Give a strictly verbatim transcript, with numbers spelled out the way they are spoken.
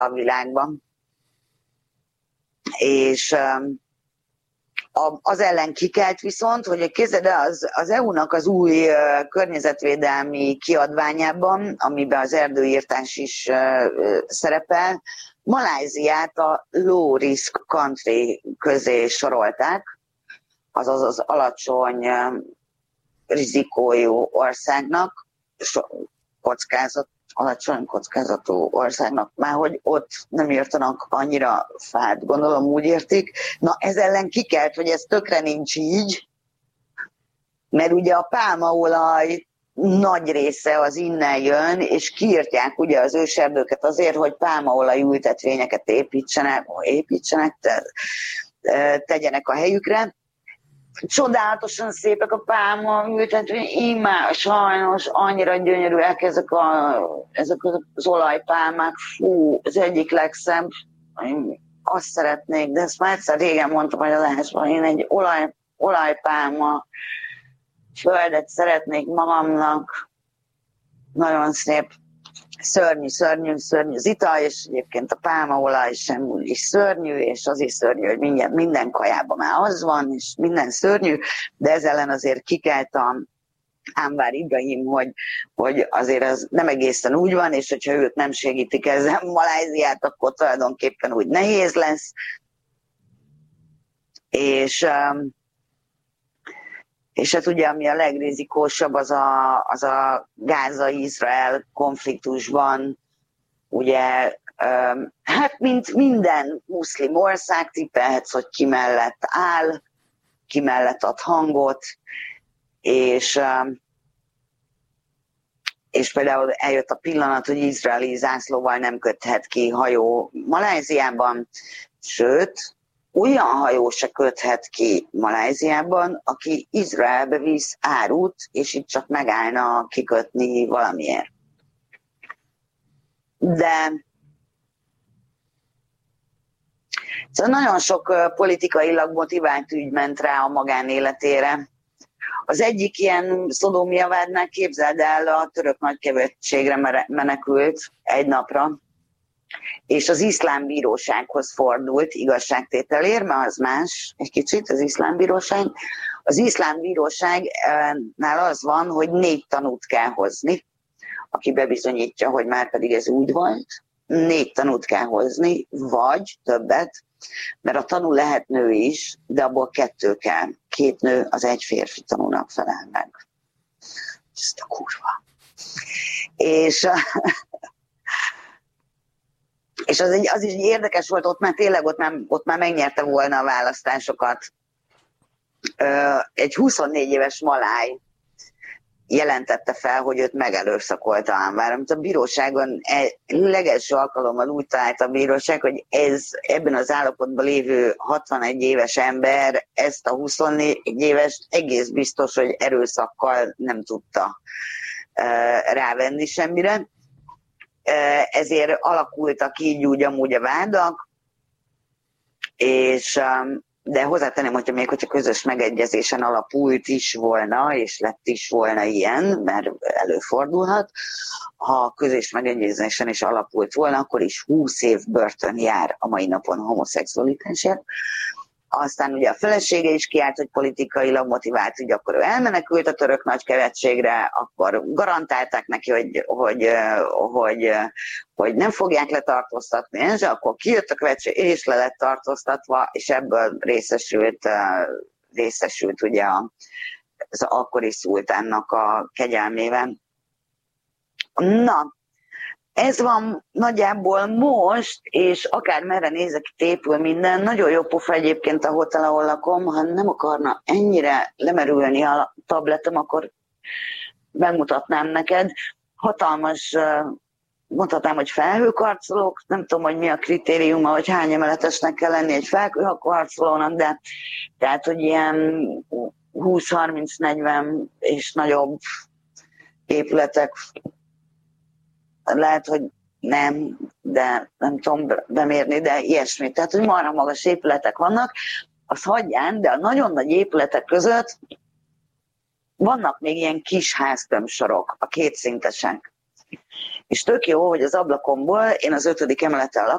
a világban. És az ellen kikelt viszont, hogy képzeld el, az, az é u-nak az új környezetvédelmi kiadványában, amiben az erdőírtás is szerepel, Malajziát a low risk country közé sorolták, azaz az alacsony rizikójú országnak, kockázat, alacsony kockázatú országnak, már hogy ott nem írtanak annyira fát, gondolom úgy értik. Na ez ellen kikelt, hogy ez tökre nincs így, mert ugye a pálmaolaj nagy része az innen jön, és kiírtják ugye az őserdőket azért, hogy pálmaolaj ültetvényeket építsenek, építsenek, te, tegyenek a helyükre. Csodálatosan szépek a pálma ültetvény, immár sajnos annyira gyönyörűek ezek, a, ezek az olajpálmák, fú, az egyik legszebb, azt szeretnék, de ezt már egyszer régen mondtam, hogy az adásban, én egy olaj, olajpálma földet szeretnék magamnak, nagyon szép, szörnyű, szörnyű, szörnyű az ital, és egyébként a pálmaolaj sem úgy is szörnyű, és az is szörnyű, hogy minden, minden kajában már az van, és minden szörnyű, de ez ellen azért kikelt a Anwar Ibrahim, hogy, hogy azért az nem egészen úgy van, és hogyha őt nem segítik ezzel Malajziát, akkor tulajdonképpen úgy nehéz lesz. És És hát ugye, ami a legrizikósabb, az a, az a Gáza-Izrael konfliktusban, ugye, hát mint minden muszlim ország, tippelhetsz, hogy ki mellett áll, ki mellett ad hangot, és, és például eljött a pillanat, hogy izraeli zászlóval nem köthet ki hajó Malajziában, sőt, olyan hajó se köthet ki Malajziában, aki Izraelbe visz árut, és itt csak megállna kikötni valamiért. De szóval nagyon sok politikailag motivált ügy ment rá a magánéletére. Az egyik ilyen szodómia vádnál, képzeld el, a török nagykövetségre menekült egy napra, és az iszlám bírósághoz fordult igazságtételért, mert az más egy kicsit az iszlám bíróság. Az iszlám bíróságnál az van, hogy négy tanút kell hozni, aki bebizonyítja, hogy már pedig ez úgy volt, négy tanút kell hozni, vagy többet, mert a tanú lehet nő is, de abból kettő kell. Két nő az egy férfi tanúnak felel meg. Ezt a kurva. És... És az, egy, az is érdekes volt, ott már tényleg ott már, ott már megnyerte volna a választásokat. Egy huszonnégy éves maláj jelentette fel, hogy őt megerőszakolta Anwar, amit a bíróságon legelső alkalommal úgy talált a bíróság, hogy ez ebben az állapotban lévő hatvanegy éves ember ezt a huszonnégy éves egész biztos, hogy erőszakkal nem tudta rávenni semmire. Ezért alakultak így úgy amúgy a vádak, és, de hozzátenném, hogyha még hogyha közös megegyezésen alapult is volna, és lett is volna ilyen, mert előfordulhat, ha közös megegyezésen is alapult volna, akkor is húsz év börtön jár a mai napon homoszexualitásért. Aztán ugye a felesége is kiállt, hogy politikailag motivált, hogy akkor ő elmenekült a török nagykövetségre, akkor garantálták neki, hogy, hogy, hogy, hogy nem fogják letartóztatni, és akkor kijött a követség, és le lett tartóztatva, és ebből részesült, részesült ugye az akkori szultánnak a kegyelmében. Na, ez van nagyjából most, és akár merre nézek, itt épül minden. Nagyon jó pofa egyébként a hotel, ahol lakom. Ha nem akarna ennyire lemerülni a tabletem, akkor megmutatnám neked. Hatalmas, mondhatnám, hogy felhőkarcolók. Nem tudom, hogy mi a kritériuma, hogy hány emeletesnek kell lenni egy felhőkarcolónak, de tehát, hogy ilyen húsz-harminc-negyven és nagyobb épületek, lehet, hogy nem, de nem tudom bemérni, de ilyesmi. Tehát, hogy marha magas épületek vannak, azt hagyján, de a nagyon nagy épületek között vannak még ilyen kis háztömbsorok, a kétszintesek. És tök jó, hogy az ablakomból, én az ötödik emeleten